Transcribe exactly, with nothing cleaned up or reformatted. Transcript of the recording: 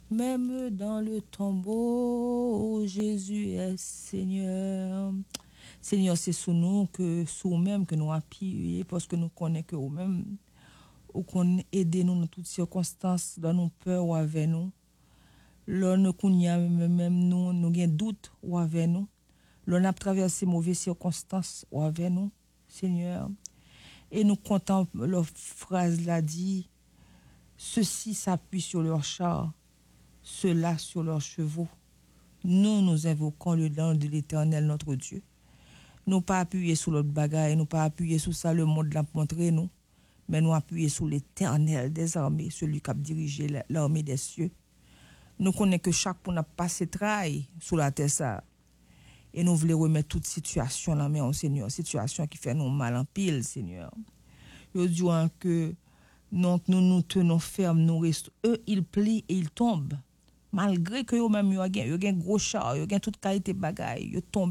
Même dans le tombeau, Jésus est Seigneur. Seigneur, c'est sous nous que sous même que nous appuyons parce que nous connaissons que vous-même ou qu'on aide nous dans toutes circonstances, dans nos peurs ou avec nous. Là, nous connaissons même nous, nous avons doute ou avec nous. Là, nous avons traversé mauvaises circonstances ou avec nous, Seigneur. Et nous comptons, leur phrase l'a dit, ceux-ci s'appuient sur leurs chars, ceux-là sur leurs chevaux. Nous, nous invoquons le nom de l'Éternel, notre Dieu. Nous pas appuyer sur l'autre bagaille, nous pas appuyer sur ça, le monde l'a montré nous, mais nous appuyer sur l'Éternel des armées, celui qui a dirigé l'armée des cieux. Nous connaissons que chaque pour n'a passé travail sous la terre ça. Et nous voulons remettre toute situation là, mais Seigneur, situation qui fait nous mal en pile, Seigneur. Je dis que donc nous nous tenons fermes, nous restons. Eux, ils plient et ils tombent. Malgré que eux-mêmes, ils ont un gros char, ils ont toute qualité de bagaille, ils tombent.